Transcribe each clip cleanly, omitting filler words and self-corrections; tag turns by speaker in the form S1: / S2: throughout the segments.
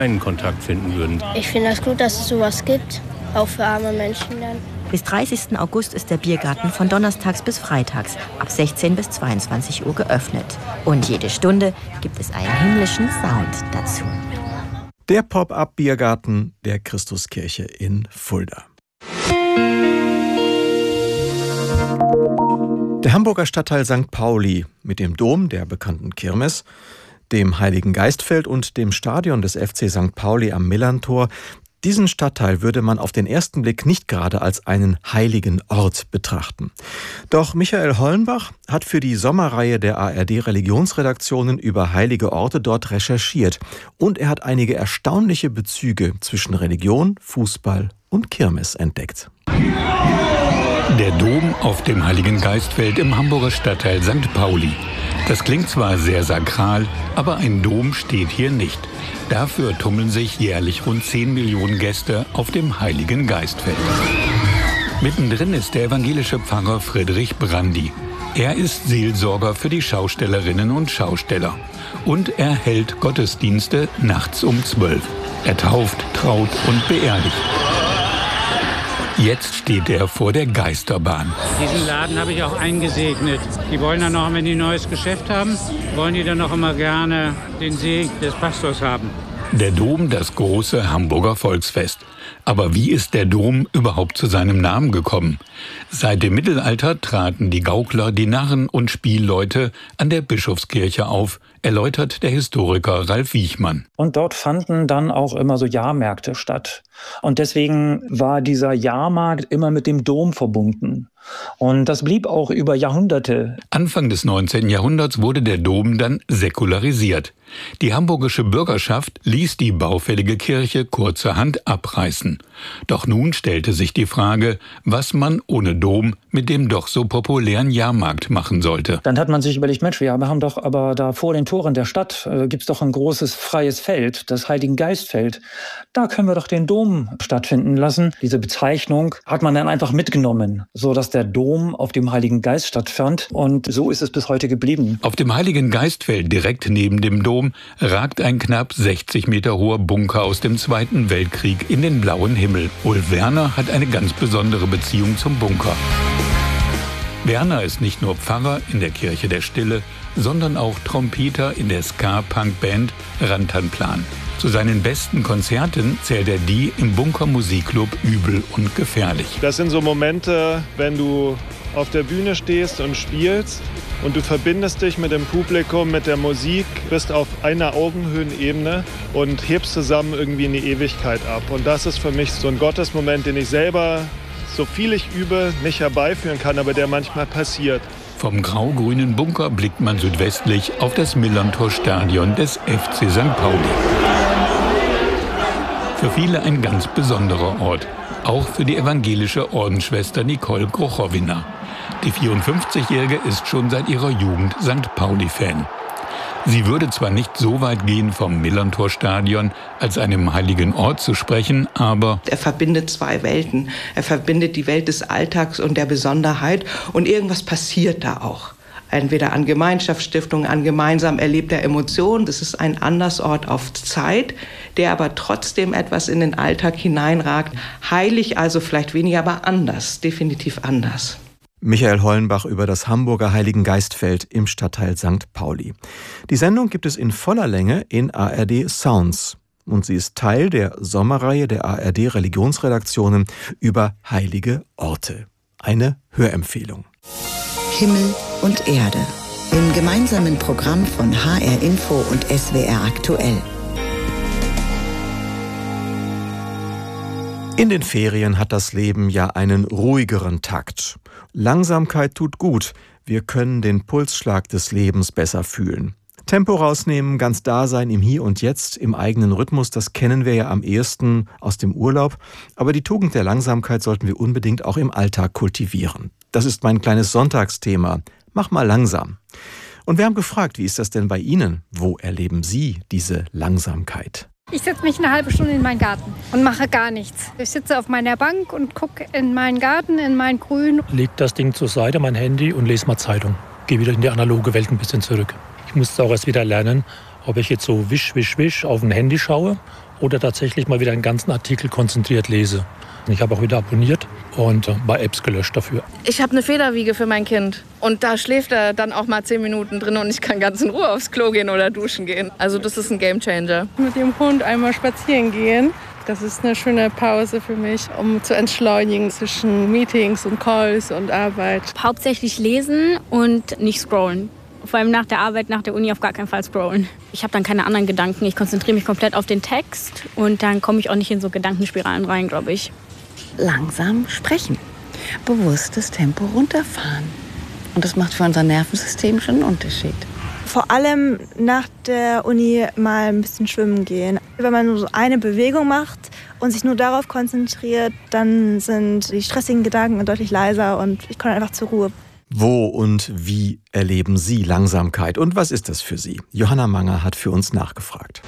S1: einen Kontakt finden würden.
S2: Ich finde es gut, dass es sowas gibt, auch für arme Menschen dann.
S3: Bis 30. August ist der Biergarten von donnerstags bis freitags ab 16 bis 22 Uhr geöffnet. Und jede Stunde gibt es einen himmlischen Sound dazu.
S4: Der Pop-up-Biergarten der Christuskirche in Fulda. Der Hamburger Stadtteil St. Pauli mit dem Dom der bekannten Kirmes, dem Heiligen Geistfeld und dem Stadion des FC St. Pauli am Millerntor. Diesen Stadtteil würde man auf den ersten Blick nicht gerade als einen heiligen Ort betrachten. Doch Michael Hollenbach hat für die Sommerreihe der ARD-Religionsredaktionen über heilige Orte dort recherchiert. Und er hat einige erstaunliche Bezüge zwischen Religion, Fußball und Kirmes entdeckt.
S5: Der Dom auf dem Heiligen Geistfeld im Hamburger Stadtteil St. Pauli. Das klingt zwar sehr sakral, aber ein Dom steht hier nicht. Dafür tummeln sich jährlich rund 10 Millionen Gäste auf dem Heiligen Geistfeld. Mittendrin ist der evangelische Pfarrer Friedrich Brandi. Er ist Seelsorger für die Schaustellerinnen und Schausteller. Und er hält Gottesdienste nachts um 12. Er tauft, traut und beerdigt. Jetzt steht er vor der Geisterbahn.
S6: Diesen Laden habe ich auch eingesegnet. Die wollen dann noch, wenn die ein neues Geschäft haben, wollen die dann noch immer gerne den Segen des Pastors haben.
S5: Der Dom, das große Hamburger Volksfest. Aber wie ist der Dom überhaupt zu seinem Namen gekommen? Seit dem Mittelalter traten die Gaukler, die Narren und Spielleute an der Bischofskirche auf, erläutert der Historiker Ralf Wiechmann.
S7: Und dort fanden dann auch immer so Jahrmärkte statt. Und deswegen war dieser Jahrmarkt immer mit dem Dom verbunden. Und das blieb auch über Jahrhunderte.
S5: Anfang des 19. Jahrhunderts wurde der Dom dann säkularisiert. Die hamburgische Bürgerschaft ließ die baufällige Kirche kurzerhand abreißen. Doch nun stellte sich die Frage, was man ohne Dom mit dem doch so populären Jahrmarkt machen sollte.
S7: Dann hat man sich überlegt, Mensch, wir haben doch aber da vor den Toren der Stadt gibt's doch ein großes freies Feld, das Heiligen Geistfeld. Da können wir doch den Dom stattfinden lassen. Diese Bezeichnung hat man dann einfach mitgenommen, so dass der Dom auf dem Heiligen Geist stattfand. Und so ist es bis heute geblieben.
S5: Auf dem Heiligen Geistfeld direkt neben dem Dom ragt ein knapp 60 Meter hoher Bunker aus dem Zweiten Weltkrieg in den blauen Himmel. Ulf Werner hat eine ganz besondere Beziehung zum Bunker. Werner ist nicht nur Pfarrer in der Kirche der Stille, sondern auch Trompeter in der Ska-Punk-Band Rantanplan. Zu seinen besten Konzerten zählt er die im Bunker Musikclub Übel und Gefährlich.
S8: Das sind so Momente, wenn du auf der Bühne stehst und spielst und du verbindest dich mit dem Publikum, mit der Musik, bist auf einer Augenhöhenebene und hebst zusammen irgendwie in die Ewigkeit ab. Und das ist für mich so ein Gottesmoment, den ich selber, so viel ich übe, nicht herbeiführen kann, aber der manchmal passiert.
S5: Vom grau-grünen Bunker blickt man südwestlich auf das Millerntor-Stadion des FC St. Pauli. Für viele ein ganz besonderer Ort. Auch für die evangelische Ordensschwester Nicole Grochowina. Die 54-Jährige ist schon seit ihrer Jugend St. Pauli-Fan. Sie würde zwar nicht so weit gehen, vom Millerntor-Stadion als einem heiligen Ort zu sprechen, aber
S9: er verbindet zwei Welten. Er verbindet die Welt des Alltags und der Besonderheit und irgendwas passiert da auch. Entweder an Gemeinschaftsstiftungen, an gemeinsam erlebter Emotionen. Das ist ein Andersort auf Zeit, der aber trotzdem etwas in den Alltag hineinragt. Heilig also vielleicht weniger, aber anders, definitiv anders.
S4: Michael Hollenbach über das Hamburger Heiligen Geistfeld im Stadtteil St. Pauli. Die Sendung gibt es in voller Länge in ARD Sounds. Und sie ist Teil der Sommerreihe der ARD Religionsredaktionen über heilige Orte. Eine Hörempfehlung.
S10: Himmel und Erde. Im gemeinsamen Programm von HR Info und SWR Aktuell.
S4: In den Ferien hat das Leben ja einen ruhigeren Takt. Langsamkeit tut gut. Wir können den Pulsschlag des Lebens besser fühlen. Tempo rausnehmen, ganz da sein im Hier und Jetzt, im eigenen Rhythmus, das kennen wir ja am ehesten aus dem Urlaub. Aber die Tugend der Langsamkeit sollten wir unbedingt auch im Alltag kultivieren. Das ist mein kleines Sonntagsthema. Mach mal langsam. Und wir haben gefragt, wie ist das denn bei Ihnen? Wo erleben Sie diese Langsamkeit?
S11: Ich setze mich eine halbe Stunde in meinen Garten und mache gar nichts. Ich sitze auf meiner Bank und gucke in meinen Garten, in mein Grün.
S12: Leg das Ding zur Seite, mein Handy, und lese mal Zeitung. Gehe wieder in die analoge Welt ein bisschen zurück. Ich musste auch erst wieder lernen, ob ich jetzt so wisch auf ein Handy schaue oder tatsächlich mal wieder einen ganzen Artikel konzentriert lese. Ich habe auch wieder abonniert und bei Apps gelöscht dafür.
S1: Ich habe eine Federwiege für mein Kind und da schläft er dann auch mal 10 Minuten drin und ich kann ganz in Ruhe aufs Klo gehen oder duschen gehen. Also das ist ein Gamechanger.
S13: Mit dem Hund einmal spazieren gehen, das ist eine schöne Pause für mich, um zu entschleunigen zwischen Meetings und Calls und Arbeit.
S14: Hauptsächlich lesen und nicht scrollen. Vor allem nach der Arbeit, nach der Uni auf gar keinen Fall scrollen. Ich habe dann keine anderen Gedanken. Ich konzentriere mich komplett auf den Text und dann komme ich auch nicht in so Gedankenspiralen rein, glaube ich.
S15: Langsam sprechen, bewusstes Tempo runterfahren. Und das macht für unser Nervensystem schon einen Unterschied.
S16: Vor allem nach der Uni mal ein bisschen schwimmen gehen. Wenn man nur so eine Bewegung macht und sich nur darauf konzentriert, dann sind die stressigen Gedanken deutlich leiser und ich komme einfach zur Ruhe.
S4: Wo und wie erleben Sie Langsamkeit und was ist das für Sie? Johanna Manger hat für uns nachgefragt.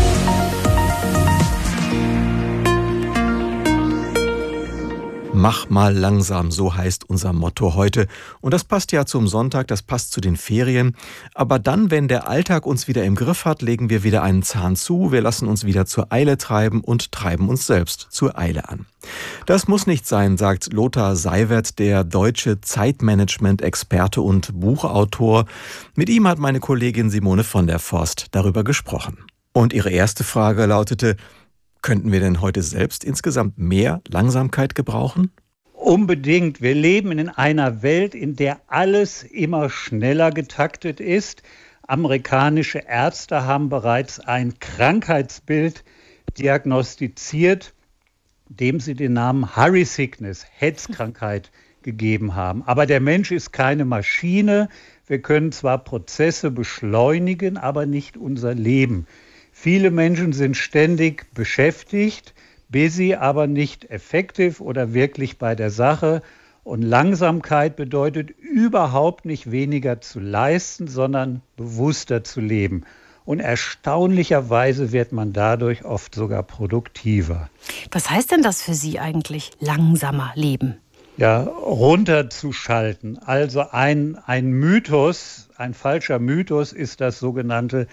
S4: Mach mal langsam, so heißt unser Motto heute. Und das passt ja zum Sonntag, das passt zu den Ferien. Aber dann, wenn der Alltag uns wieder im Griff hat, legen wir wieder einen Zahn zu, wir lassen uns wieder zur Eile treiben und treiben uns selbst zur Eile an. Das muss nicht sein, sagt Lothar Seiwert, der deutsche Zeitmanagement-Experte und Buchautor. Mit ihm hat meine Kollegin Simone von der Forst darüber gesprochen. Und ihre erste Frage lautete: Könnten wir denn heute selbst insgesamt mehr Langsamkeit gebrauchen?
S17: Unbedingt. Wir leben in einer Welt, in der alles immer schneller getaktet ist. Amerikanische Ärzte haben bereits ein Krankheitsbild diagnostiziert, dem sie den Namen Hurry Sickness, Hetzkrankheit, gegeben haben. Aber der Mensch ist keine Maschine. Wir können zwar Prozesse beschleunigen, aber nicht unser Leben. Viele Menschen sind ständig beschäftigt, busy, aber nicht effektiv oder wirklich bei der Sache. Und Langsamkeit bedeutet überhaupt nicht weniger zu leisten, sondern bewusster zu leben. Und erstaunlicherweise wird man dadurch oft sogar produktiver.
S18: Was heißt denn das für Sie eigentlich, langsamer leben?
S17: Ja, runterzuschalten. Also ein Mythos, ein falscher Mythos ist das sogenannte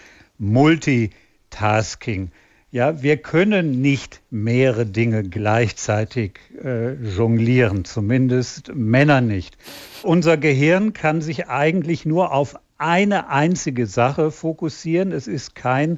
S17: Multitasking. Ja, wir können nicht mehrere Dinge gleichzeitig jonglieren, zumindest Männer nicht. Unser Gehirn kann sich eigentlich nur auf eine einzige Sache fokussieren. Es ist kein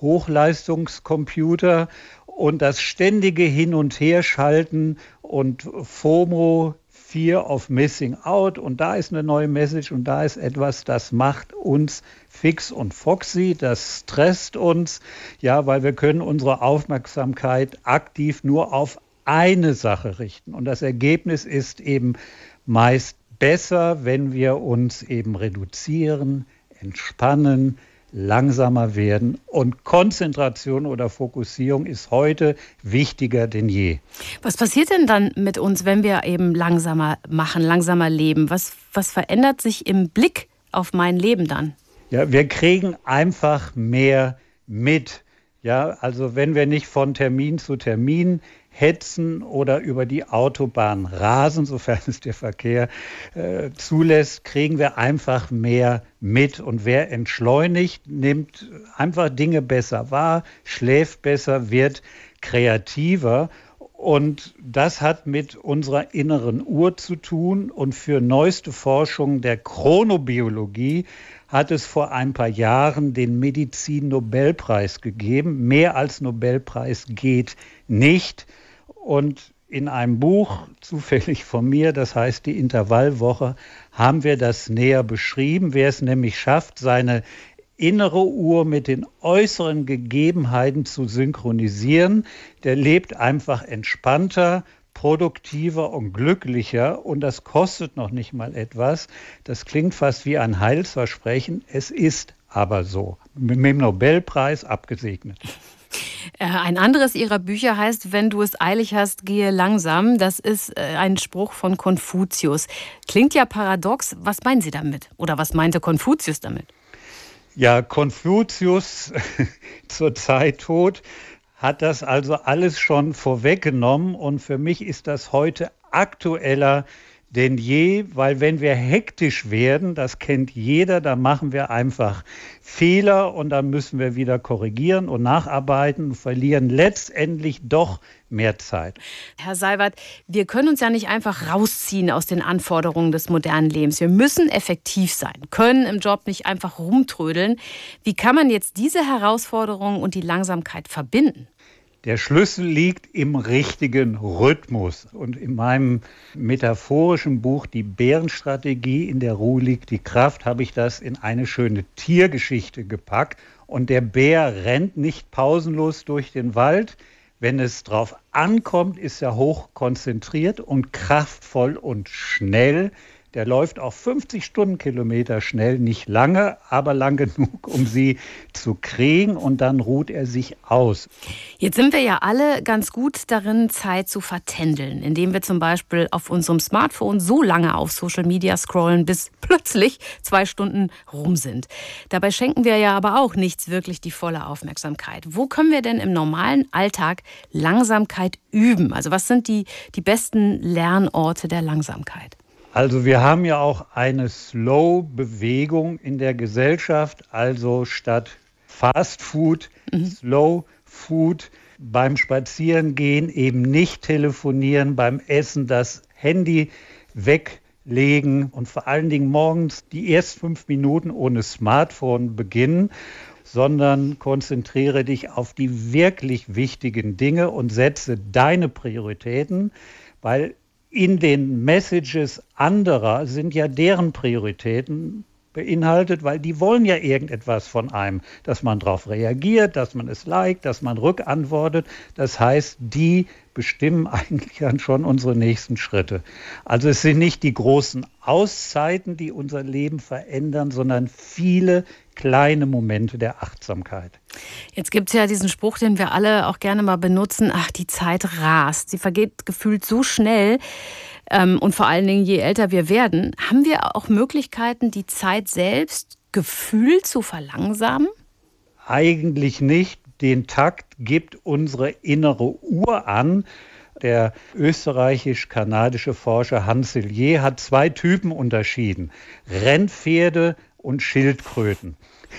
S17: Hochleistungscomputer und das ständige Hin- und Herschalten und FOMO, Fear of Missing Out, und da ist eine neue Message und da ist etwas, das macht uns fix und foxy, das stresst uns, ja, weil wir können unsere Aufmerksamkeit aktiv nur auf eine Sache richten. Und das Ergebnis ist eben meist besser, wenn wir uns eben reduzieren, entspannen, langsamer werden. Und Konzentration oder Fokussierung ist heute wichtiger denn je.
S18: Was passiert denn dann mit uns, wenn wir eben langsamer machen, langsamer leben? Was verändert sich im Blick auf mein Leben dann?
S17: Ja, wir kriegen einfach mehr mit. Ja, also wenn wir nicht von Termin zu Termin hetzen oder über die Autobahn rasen, sofern es der Verkehr zulässt, kriegen wir einfach mehr mit. Und wer entschleunigt, nimmt einfach Dinge besser wahr, schläft besser, wird kreativer. Und das hat mit unserer inneren Uhr zu tun. Und für neueste Forschung der Chronobiologie hat es vor ein paar Jahren den Medizin-Nobelpreis gegeben. Mehr als Nobelpreis geht nicht. Und in einem Buch, zufällig von mir, das heißt die Intervallwoche, haben wir das näher beschrieben. Wer es nämlich schafft, seine innere Uhr mit den äußeren Gegebenheiten zu synchronisieren, der lebt einfach entspannter, produktiver und glücklicher. Und das kostet noch nicht mal etwas. Das klingt fast wie ein Heilsversprechen. Es ist aber so. Mit dem Nobelpreis abgesegnet.
S18: Ein anderes Ihrer Bücher heißt, wenn du es eilig hast, gehe langsam. Das ist ein Spruch von Konfuzius. Klingt ja paradox. Was meinen Sie damit? Oder was meinte Konfuzius damit?
S17: Ja, Konfuzius, zur Zeit tot, hat das also alles schon vorweggenommen. Und für mich ist das heute aktueller denn je, weil wenn wir hektisch werden, das kennt jeder, dann machen wir einfach Fehler und dann müssen wir wieder korrigieren und nacharbeiten und verlieren letztendlich doch mehr Zeit.
S18: Herr Seiwert, wir können uns ja nicht einfach rausziehen aus den Anforderungen des modernen Lebens. Wir müssen effektiv sein, können im Job nicht einfach rumtrödeln. Wie kann man jetzt diese Herausforderungen und die Langsamkeit verbinden?
S17: Der Schlüssel liegt im richtigen Rhythmus. Und in meinem metaphorischen Buch Die Bärenstrategie, in der Ruhe liegt die Kraft, habe ich das in eine schöne Tiergeschichte gepackt. Und der Bär rennt nicht pausenlos durch den Wald. Wenn es drauf ankommt, ist er hoch konzentriert und kraftvoll und schnell. Der läuft auch 50 Stundenkilometer schnell, nicht lange, aber lang genug, um sie zu kriegen, und dann ruht er sich aus.
S18: Jetzt sind wir ja alle ganz gut darin, Zeit zu vertändeln, indem wir zum Beispiel auf unserem Smartphone so lange auf Social Media scrollen, bis plötzlich 2 Stunden rum sind. Dabei schenken wir ja aber auch nichts wirklich die volle Aufmerksamkeit. Wo können wir denn im normalen Alltag Langsamkeit üben? Also was sind die besten Lernorte der Langsamkeit?
S17: Also wir haben ja auch eine Slow-Bewegung in der Gesellschaft, also statt Fast Food, Slow Food, beim Spazierengehen eben nicht telefonieren, beim Essen das Handy weglegen und vor allen Dingen morgens die ersten 5 Minuten ohne Smartphone beginnen, sondern konzentriere dich auf die wirklich wichtigen Dinge und setze deine Prioritäten, weil in den Messages anderer sind ja deren Prioritäten beinhaltet, weil die wollen ja irgendetwas von einem, dass man darauf reagiert, dass man es liked, dass man rückantwortet. Das heißt, die bestimmen eigentlich dann schon unsere nächsten Schritte. Also es sind nicht die großen Auszeiten, die unser Leben verändern, sondern viele kleine Momente der Achtsamkeit.
S18: Jetzt gibt es ja diesen Spruch, den wir alle auch gerne mal benutzen: Ach, die Zeit rast. Sie vergeht gefühlt so schnell. Und vor allen Dingen, je älter wir werden, haben wir auch Möglichkeiten, die Zeit selbst gefühlt zu verlangsamen?
S17: Eigentlich nicht. Den Takt gibt unsere innere Uhr an. Der österreichisch-kanadische Forscher Hans Selye hat 2 Typen unterschieden: Rennpferde und Schildkröten.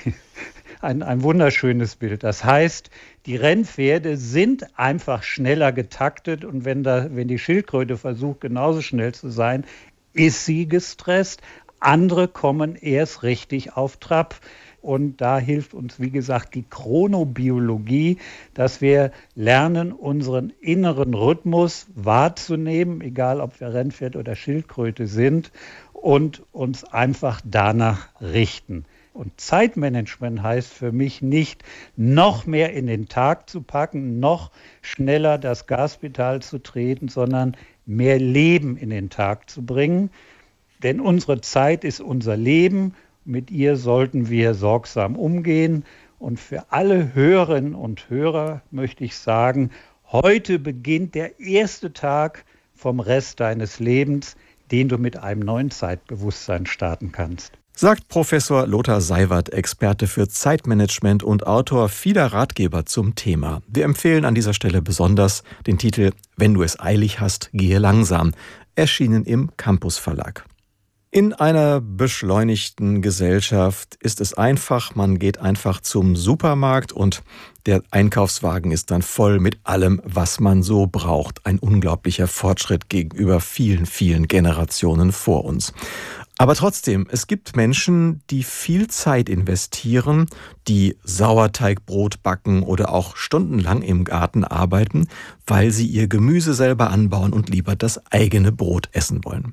S17: Ein wunderschönes Bild. Das heißt, die Rennpferde sind einfach schneller getaktet, und wenn die Schildkröte versucht, genauso schnell zu sein, ist sie gestresst. Andere kommen erst richtig auf Trab. Und da hilft uns, wie gesagt, die Chronobiologie, dass wir lernen, unseren inneren Rhythmus wahrzunehmen, egal ob wir Rennpferd oder Schildkröte sind, und uns einfach danach richten. Und Zeitmanagement heißt für mich nicht, noch mehr in den Tag zu packen, noch schneller das Gaspedal zu treten, sondern mehr Leben in den Tag zu bringen. Denn unsere Zeit ist unser Leben. Mit ihr sollten wir sorgsam umgehen. Und für alle Hörerinnen und Hörer möchte ich sagen, heute beginnt der erste Tag vom Rest deines Lebens, den du mit einem neuen Zeitbewusstsein starten kannst.
S4: Sagt Professor Lothar Seiwert, Experte für Zeitmanagement und Autor vieler Ratgeber zum Thema. Wir empfehlen an dieser Stelle besonders den Titel »Wenn du es eilig hast, gehe langsam«, erschienen im Campus Verlag. In einer beschleunigten Gesellschaft ist es einfach, man geht einfach zum Supermarkt und der Einkaufswagen ist dann voll mit allem, was man so braucht. Ein unglaublicher Fortschritt gegenüber vielen, vielen Generationen vor uns. Aber trotzdem, es gibt Menschen, die viel Zeit investieren, die Sauerteigbrot backen oder auch stundenlang im Garten arbeiten, weil sie ihr Gemüse selber anbauen und lieber das eigene Brot essen wollen.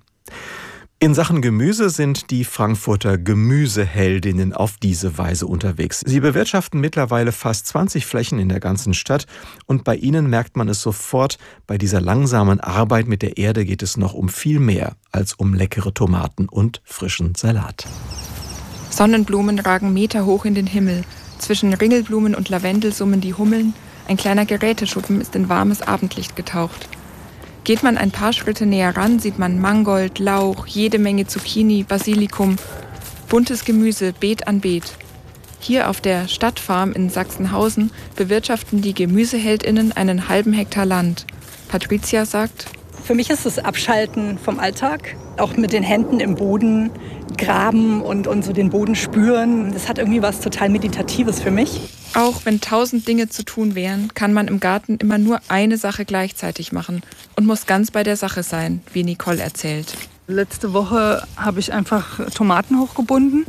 S4: In Sachen Gemüse sind die Frankfurter Gemüseheldinnen auf diese Weise unterwegs. Sie bewirtschaften mittlerweile fast 20 Flächen in der ganzen Stadt und bei ihnen merkt man es sofort, bei dieser langsamen Arbeit mit der Erde geht es noch um viel mehr als um leckere Tomaten und frischen Salat.
S19: Sonnenblumen ragen meterhoch in den Himmel. Zwischen Ringelblumen und Lavendel summen die Hummeln. Ein kleiner Geräteschuppen ist in warmes Abendlicht getaucht. Geht man ein paar Schritte näher ran, sieht man Mangold, Lauch, jede Menge Zucchini, Basilikum, buntes Gemüse, Beet an Beet. Hier auf der Stadtfarm in Sachsenhausen bewirtschaften die GemüseheldInnen einen halben Hektar Land. Patricia sagt:
S20: Für mich ist es Abschalten vom Alltag, auch mit den Händen im Boden graben und so den Boden spüren. Das hat irgendwie was total Meditatives für mich.
S19: Auch wenn 1000 Dinge zu tun wären, kann man im Garten immer nur eine Sache gleichzeitig machen und muss ganz bei der Sache sein, wie Nicole erzählt.
S13: Letzte Woche habe ich einfach Tomaten hochgebunden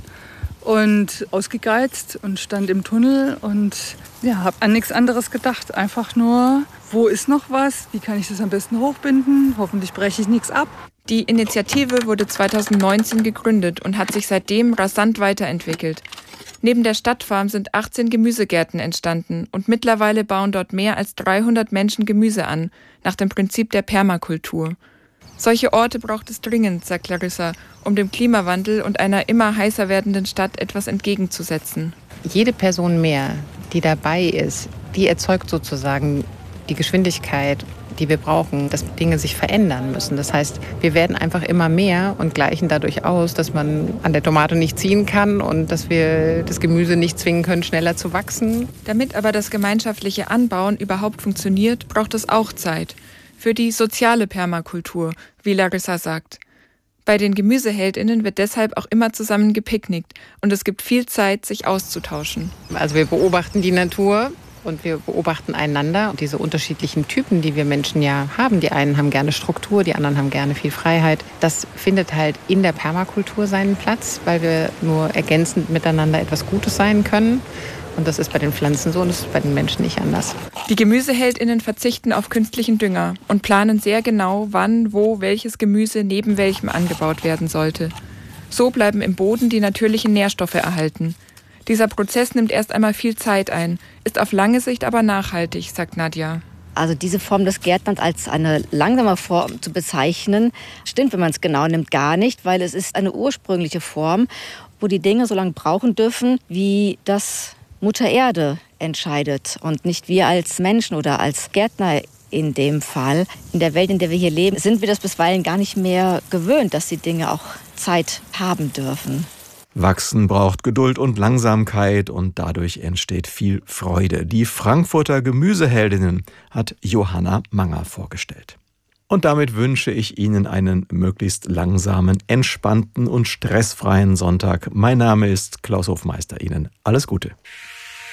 S13: und ausgegeizt und stand im Tunnel und habe an nichts anderes gedacht. Einfach nur, wo ist noch was? Wie kann ich das am besten hochbinden? Hoffentlich breche ich nichts ab.
S19: Die Initiative wurde 2019 gegründet und hat sich seitdem rasant weiterentwickelt. Neben der Stadtfarm sind 18 Gemüsegärten entstanden und mittlerweile bauen dort mehr als 300 Menschen Gemüse an, nach dem Prinzip der Permakultur. Solche Orte braucht es dringend, sagt Larissa, um dem Klimawandel und einer immer heißer werdenden Stadt etwas entgegenzusetzen.
S15: Jede Person mehr, die dabei ist, die erzeugt sozusagen die Geschwindigkeit, die wir brauchen, dass Dinge sich verändern müssen. Das heißt, wir werden einfach immer mehr und gleichen dadurch aus, dass man an der Tomate nicht ziehen kann und dass wir das Gemüse nicht zwingen können, schneller zu wachsen.
S19: Damit aber das gemeinschaftliche Anbauen überhaupt funktioniert, braucht es auch Zeit. Für die soziale Permakultur, wie Larissa sagt. Bei den GemüseheldInnen wird deshalb auch immer zusammen gepicknickt und es gibt viel Zeit, sich auszutauschen.
S15: Also wir beobachten die Natur und wir beobachten einander und diese unterschiedlichen Typen, die wir Menschen ja haben. Die einen haben gerne Struktur, die anderen haben gerne viel Freiheit. Das findet halt in der Permakultur seinen Platz, weil wir nur ergänzend miteinander etwas Gutes sein können. Und das ist bei den Pflanzen so und das ist bei den Menschen nicht anders.
S19: Die GemüseheldInnen verzichten auf künstlichen Dünger und planen sehr genau, wann, wo, welches Gemüse neben welchem angebaut werden sollte. So bleiben im Boden die natürlichen Nährstoffe erhalten. Dieser Prozess nimmt erst einmal viel Zeit ein, ist auf lange Sicht aber nachhaltig, sagt Nadja.
S21: Also diese Form des Gärtnerns als eine langsame Form zu bezeichnen, stimmt, wenn man es genau nimmt, gar nicht, weil es ist eine ursprüngliche Form, wo die Dinge so lange brauchen dürfen, wie das Mutter Erde entscheidet und nicht wir als Menschen oder als Gärtner in dem Fall. In der Welt, in der wir hier leben, sind wir das bisweilen gar nicht mehr gewöhnt, dass die Dinge auch Zeit haben dürfen.
S4: Wachsen braucht Geduld und Langsamkeit und dadurch entsteht viel Freude. Die Frankfurter Gemüseheldinnen hat Johanna Manger vorgestellt. Und damit wünsche ich Ihnen einen möglichst langsamen, entspannten und stressfreien Sonntag. Mein Name ist Klaus Hofmeister. Ihnen alles Gute.